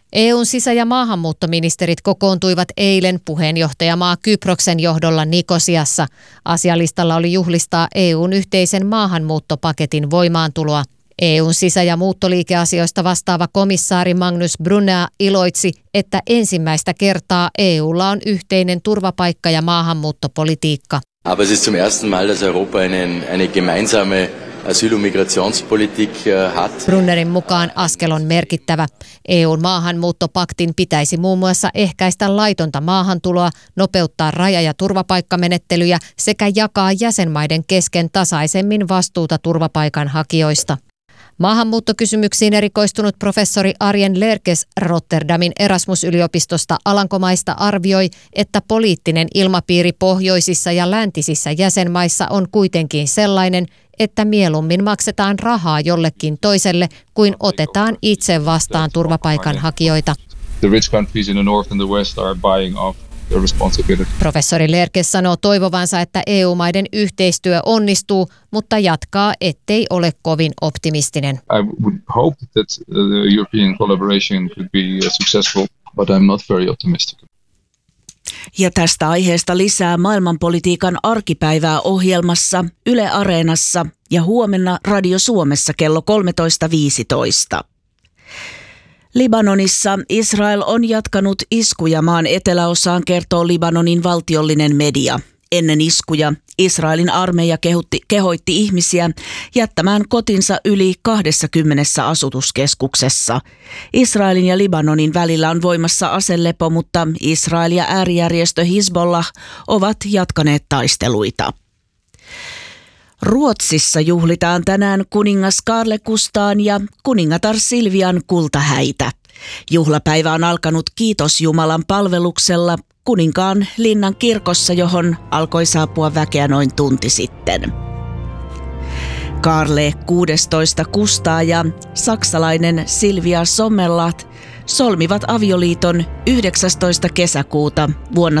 EU:n sisä- ja maahanmuuttoministerit kokoontuivat eilen puheenjohtajamaa Kyproksen johdolla Nikosiassa. Asialistalla oli juhlistaa EU:n yhteisen maahanmuuttopaketin voimaantuloa. EU:n sisä- ja muuttoliikeasioista vastaava komissaari Magnus Brunea iloitsi, että ensimmäistä kertaa EU:lla on yhteinen turvapaikka- ja maahanmuuttopolitiikka. Aber es ist zum ersten Mal, dass Europa eine gemeinsame Asyl- und Migrationspolitik hat. Brunnerin mukaan askel on merkittävä. EU:n maahanmuuttopaktin pitäisi muun muassa ehkäistä laitonta maahantuloa, nopeuttaa raja- ja turvapaikkamenettelyjä sekä jakaa jäsenmaiden kesken tasaisemmin vastuuta turvapaikanhakijoista. Maahanmuuttokysymyksiin erikoistunut professori Arjen Lerkes Rotterdamin Erasmus-yliopistosta Alankomaista arvioi, että poliittinen ilmapiiri pohjoisissa ja läntisissä jäsenmaissa on kuitenkin sellainen, että mieluummin maksetaan rahaa jollekin toiselle kuin otetaan itse vastaan turvapaikanhakijoita. The rich countries in the north and the west are buying off the responsibility. Professori Lerkes sanoo toivovansa, että EU-maiden yhteistyö onnistuu, mutta jatkaa, ettei ole kovin optimistinen. I would hope that the European collaboration could be successful, but I'm not very optimistic. Ja tästä aiheesta lisää maailmanpolitiikan arkipäivää ohjelmassa Yle Areenassa ja huomenna Radio Suomessa kello 13.15. Libanonissa Israel on jatkanut iskuja maan eteläosaan, kertoo Libanonin valtiollinen media. Ennen iskuja Israelin armeija kehoitti ihmisiä jättämään kotinsa yli 20 asutuskeskuksessa. Israelin ja Libanonin välillä on voimassa aselepo, mutta Israel ja äärijärjestö Hizbollah ovat jatkaneet taisteluita. Ruotsissa juhlitaan tänään kuningas Carl Gustaan ja kuningatar Silvian kultahäitä. Juhlapäivä on alkanut Kiitos Jumalan palveluksella Kuninkaan linnan kirkossa, johon alkoi saapua väkeä noin tunti sitten. Karle 16 Kustaa ja saksalainen Silvia Sommerlath solmivat avioliiton 19. kesäkuuta vuonna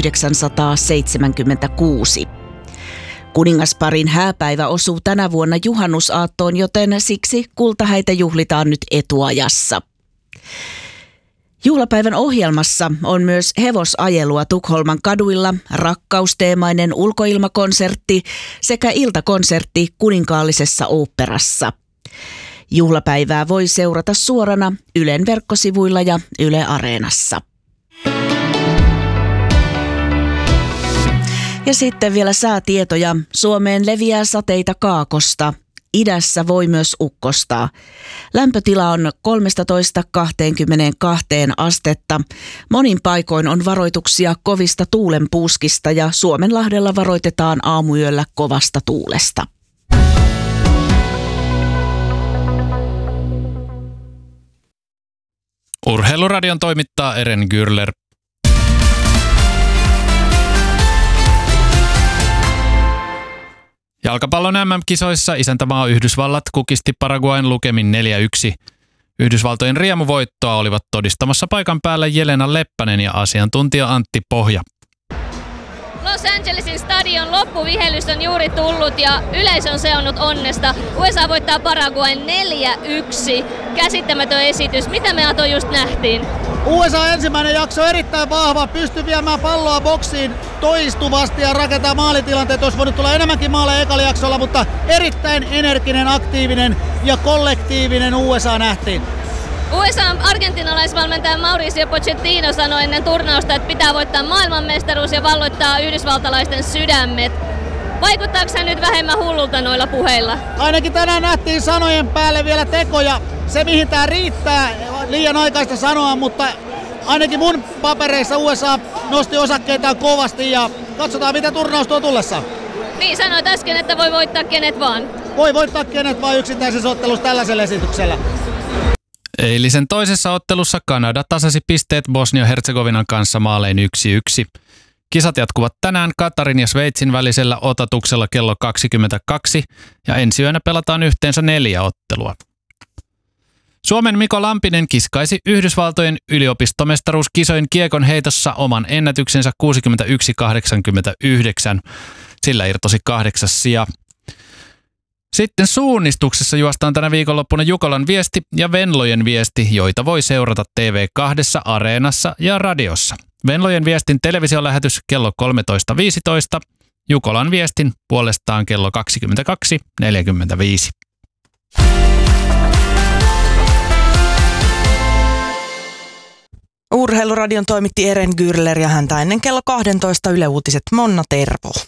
1976. Kuningasparin hääpäivä osuu tänä vuonna juhannusaattoon, joten siksi kultahäitä juhlitaan nyt etuajassa. Juhlapäivän ohjelmassa on myös hevosajelua Tukholman kaduilla, rakkausteemainen ulkoilmakonsertti sekä iltakonsertti Kuninkaallisessa oopperassa. Juhlapäivää voi seurata suorana Ylen verkkosivuilla ja Yle Areenassa. Ja sitten vielä säätietoja. Suomeen leviää sateita kaakosta. Idässä voi myös ukkostaa. Lämpötila on 13–22 astetta. Monin paikoin on varoituksia kovista tuulenpuuskista ja Suomenlahdella varoitetaan aamuyöllä kovasta tuulesta. Urheiluradion toimittaa Eren Gürler. Jalkapallon MM-kisoissa isäntämaa Yhdysvallat kukisti Paraguayn lukemin 4-1. Yhdysvaltojen riemuvoittoa olivat todistamassa paikan päällä Jelena Leppänen ja asiantuntija Antti Pohja. Los Angelesin stadion loppuvihellys on juuri tullut ja yleisö on seonnut onnesta. USA voittaa Paraguayn 4-1. Käsittämätön esitys. Mitä me Ato just nähtiin? USA ensimmäinen jakso erittäin vahva, pystyi viemään palloa boksiin toistuvasti ja rakentaa maalitilanteet. Olisi voinut tulla enemmänkin maaleja ekalla jaksolla, mutta erittäin energinen, aktiivinen ja kollektiivinen USA nähtiin. USA-argentinalaisvalmentaja Mauricio Pochettino sanoi ennen turnausta, että pitää voittaa maailmanmestaruus ja valloittaa yhdysvaltalaisten sydämet. Vaikuttaako hän nyt vähemmän hullulta noilla puheilla? Ainakin tänään nähtiin sanojen päälle vielä tekoja. Se mihin tää riittää, liian aikaista sanoa, mutta ainakin mun papereissa USA nosti osakkeitaan kovasti ja katsotaan mitä turnaus tuo tullessa. Niin, sanoit äsken, että voi voittaa kenet vaan. Voi voittaa kenet vaan yksittäisessä ottelussa tällaisella esityksellä. Eilisen toisessa ottelussa Kanada tasasi pisteet Bosnia-Herzegovinan kanssa maalein 1-1. Kisat jatkuvat tänään Katarin ja Sveitsin välisellä otatuksella kello 22 ja ensi yönä pelataan yhteensä 4 ottelua. Suomen Miko Lampinen kiskaisi Yhdysvaltojen yliopistomestaruuskisojen kiekon heitossa oman ennätyksensä 61,89. Sillä irtosi 8. sija. Sitten suunnistuksessa juostaan tänä viikonloppuna Jukolan viesti ja Venlojen viesti, joita voi seurata TV2, Areenassa ja radiossa. Venlojen viestin televisiolähetys kello 13.15, Jukolan viestin puolestaan kello 22.45. Urheiluradion toimitti Eren Gürler ja häntä ennen kello 12 Yle Uutiset Monna Tervo.